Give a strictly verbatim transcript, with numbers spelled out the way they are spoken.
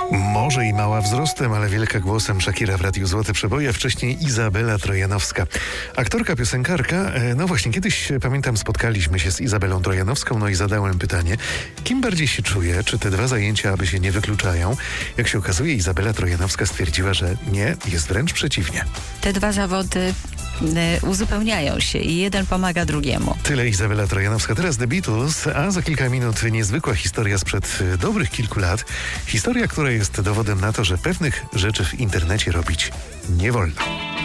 Może i mała wzrostem, ale wielka głosem Shakira w Radiu Złote Przeboje, a wcześniej Izabela Trojanowska. Aktorka, piosenkarka. E, No właśnie, kiedyś, e, pamiętam, spotkaliśmy się z Izabelą Trojanowską, no i zadałem pytanie, kim bardziej się czuje, czy te dwa zajęcia aby się nie wykluczają? Jak się okazuje, Izabela Trojanowska stwierdziła, że nie, jest wręcz przeciwnie. Te dwa zawody y, uzupełniają się i jeden pomaga drugiemu. Tyle Izabela Trojanowska, teraz The Beatles, a za kilka minut niezwykła historia sprzed e, dobrych kilku lat. Historia, która jest dowodem na to, że pewnych rzeczy w internecie robić nie wolno.